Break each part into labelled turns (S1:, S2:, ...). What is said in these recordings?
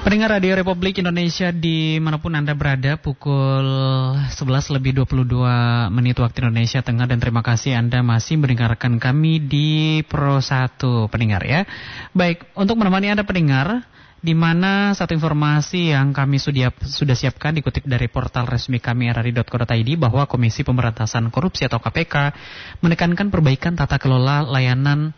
S1: Pendengar Radio Republik Indonesia dimanapun Anda berada, pukul 11 lebih 22 menit waktu Indonesia Tengah, dan terima kasih Anda masih mendengarkan kami di Pro 1 pendengar ya. Baik, untuk menemani Anda pendengar, di mana satu informasi yang kami sudah siapkan dikutip dari portal resmi kami rri.co.id bahwa Komisi Pemberantasan Korupsi atau KPK menekankan perbaikan tata kelola layanan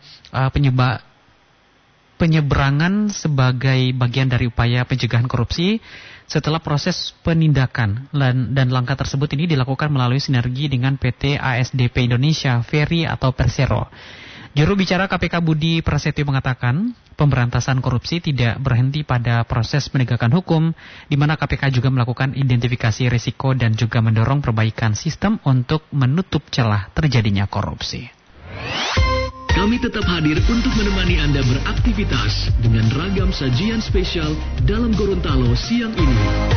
S1: penyeberangan sebagai bagian dari upaya pencegahan korupsi setelah proses penindakan, dan langkah tersebut ini dilakukan melalui sinergi dengan PT ASDP Indonesia Ferry atau Persero. Juru bicara KPK Budi Prasetyo mengatakan pemberantasan korupsi tidak berhenti pada proses penegakan hukum, di mana KPK juga melakukan identifikasi risiko dan juga mendorong perbaikan sistem untuk menutup celah terjadinya korupsi.
S2: Kami tetap hadir untuk menemani Anda beraktivitas dengan ragam sajian spesial dalam Gorontalo siang ini.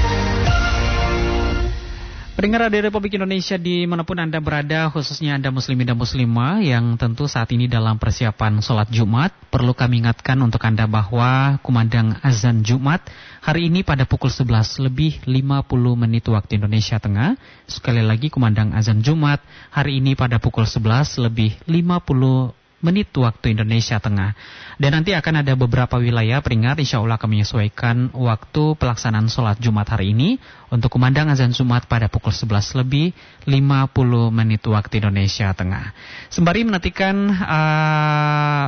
S1: Pendengar Radio Republik Indonesia dimanapun Anda berada, khususnya Anda muslimin dan muslimah yang tentu saat ini dalam persiapan sholat Jumat, perlu kami ingatkan untuk Anda bahwa kumandang azan Jumat hari ini pada pukul 11 lebih 50 menit waktu Indonesia Tengah. Sekali lagi, kumandang azan Jumat hari ini pada pukul 11 lebih 50 menit waktu Indonesia Tengah. Dan nanti akan ada beberapa wilayah pendengar, insya Allah kami menyesuaikan waktu pelaksanaan sholat Jumat hari ini untuk kumandang azan Jumat pada pukul 11 lebih 50 menit waktu Indonesia Tengah. Sembari menantikan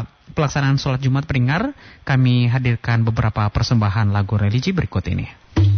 S1: pelaksanaan sholat Jumat pendengar, kami hadirkan beberapa persembahan lagu religi berikut ini.